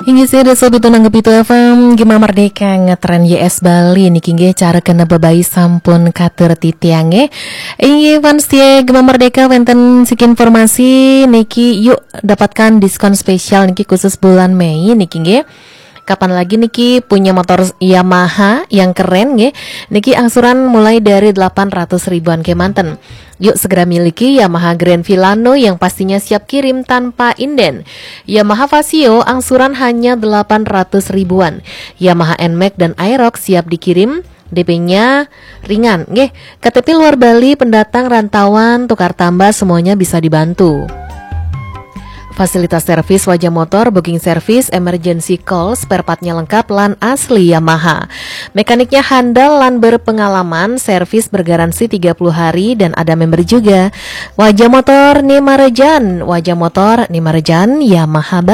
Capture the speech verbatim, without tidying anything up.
Hingga saya sobi tunang kepitu F M Gema Merdeka ngetren Y S Bali niki nggih cara kena bebai sampun kater titiange. Inggih fans tie Gema Merdeka wenten sik informasi niki yuk dapatkan diskon spesial niki khusus bulan Mei niki nggih. Kapan lagi niki punya motor Yamaha yang keren nggih. Niki angsuran mulai dari delapan ratus ribuan ke manten. Yuk segera miliki Yamaha Grand Villano yang pastinya siap kirim tanpa inden. Yamaha Vasio angsuran hanya delapan ratus ribuan. Yamaha N-Max dan Aerox siap dikirim. D P-nya ringan nggih. K T P luar Bali, pendatang, rantauan, tukar tambah semuanya bisa dibantu. Fasilitas servis wajah motor, booking service, emergency call, spare partnya lengkap lan asli Yamaha. Mekaniknya handal lan berpengalaman, servis bergaransi tiga puluh hari dan ada member juga. Wajah motor Nimarejan, wajah motor Nimarejan Yamaha.